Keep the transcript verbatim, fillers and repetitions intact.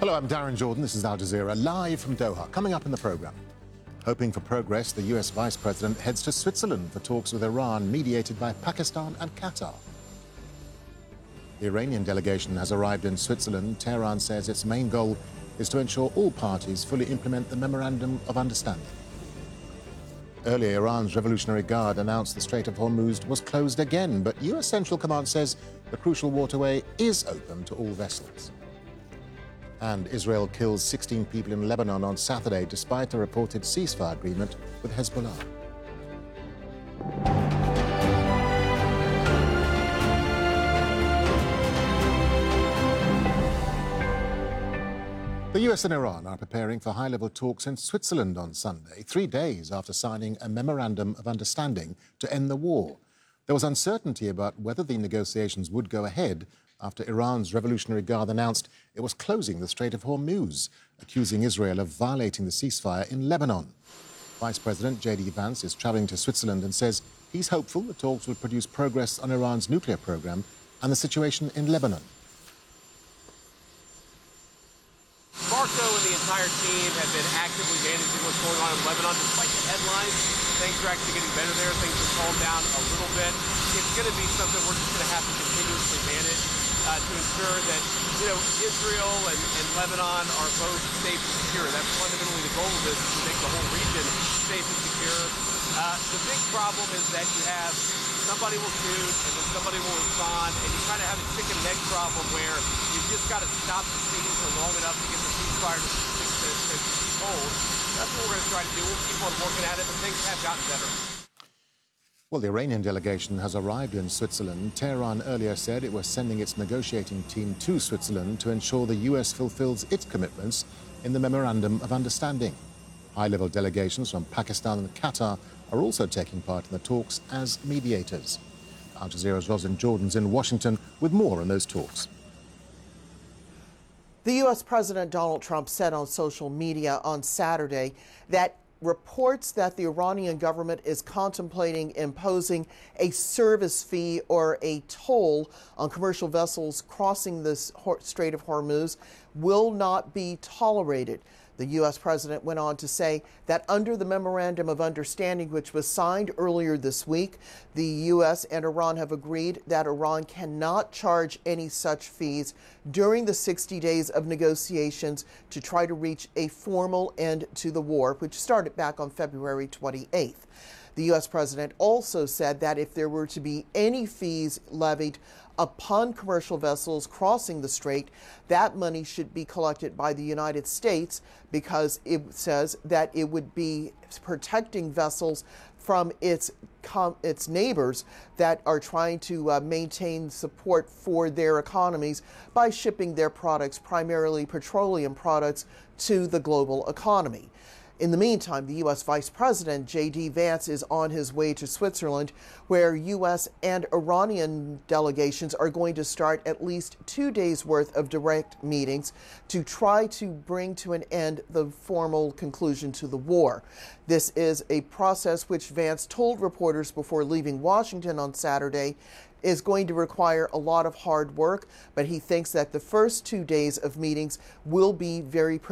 Hello, I'm Darren Jordan. This is Al Jazeera, live from Doha. Coming up in the programme. Hoping for progress, the U S Vice President heads to Switzerland for talks with Iran, mediated by Pakistan and Qatar. The Iranian delegation has arrived in Switzerland. Tehran says its main goal is to ensure all parties fully implement the Memorandum of Understanding. Earlier, Iran's Revolutionary Guard announced the Strait of Hormuz was closed again, but U S Central Command says the crucial waterway is open to all vessels. And Israel kills sixteen people in Lebanon on Saturday, despite a reported ceasefire agreement with Hezbollah. The U S and Iran are preparing for high-level talks in Switzerland on Sunday, three days after signing a memorandum of understanding to end the war. There was uncertainty about whether the negotiations would go ahead after Iran's Revolutionary Guard announced it was closing the Strait of Hormuz, accusing Israel of violating the ceasefire in Lebanon. Vice President J D Vance is travelling to Switzerland and says he's hopeful the talks will produce progress on Iran's nuclear program and the situation in Lebanon. Marco and the entire team have been actively managing what's going on in Lebanon. Despite the headlines, things are actually getting better there. Things have calmed down a little bit. It's going to be something we're just going to have to continuously manage uh, to ensure that, you know, Israel and, and Lebanon are both safe and secure. That's fundamentally the goal of this, is to make the whole region safe and secure. Uh, the big problem is that you have somebody will shoot and then somebody will respond, and you kind of have a chicken and egg problem where you've just got to stop the scene for long enough to get the ceasefire to, to, to, to hold. That's what we're going to try to do. We'll keep on working at it, but things have gotten better. Well, the Iranian delegation has arrived in Switzerland. Tehran earlier said it was sending its negotiating team to Switzerland to ensure the U S fulfills its commitments in the Memorandum of Understanding. High-level delegations from Pakistan and Qatar are also taking part in the talks as mediators. Al Jazeera's Roslyn Jordan's in Washington with more on those talks. The U S President Donald Trump said on social media on Saturday that reports that the Iranian government is contemplating imposing a service fee or a toll on commercial vessels crossing the Strait of Hormuz will not be tolerated. The U S president went on to say that under the Memorandum of Understanding, which was signed earlier this week, the U S and Iran have agreed that Iran cannot charge any such fees during the sixty days of negotiations to try to reach a formal end to the war, which started back on February twenty-eighth. The U S president also said that if there were to be any fees levied upon commercial vessels crossing the strait, that money should be collected by the United States, because it says that it would be protecting vessels from its com its neighbors that are trying to uh, maintain support for their economies by shipping their products, primarily petroleum products, to the global economy. In the meantime, the U S Vice President J D Vance is on his way to Switzerland, where U S and Iranian delegations are going to start at least two days' worth of direct meetings to try to bring to an end the formal conclusion to the war. This is a process which Vance told reporters before leaving Washington on Saturday is going to require a lot of hard work, but he thinks that the first two days of meetings will be very